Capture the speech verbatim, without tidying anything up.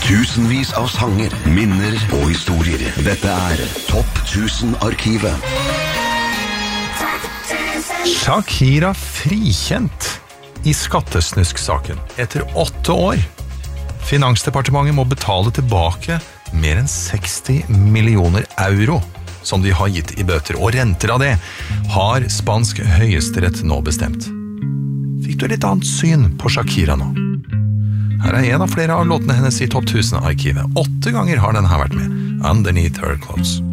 Tusenvis av sanger, minner og historier. Dette er Topp tusen-arkivet. Shakira frikjent i skattesnusk-saken etter åtte år. Finansdepartementet må betale tilbake mer enn seksti millioner euro som de har gitt i bøter, og renter av det har spansk høyesterett nå bestemt. Fikk du litt annet syn på Shakira nå? Her er en av flere av låtene hennes i Topp tusen-arkivet. Åtte ganger har den her vært med. Underneath Her Clothes.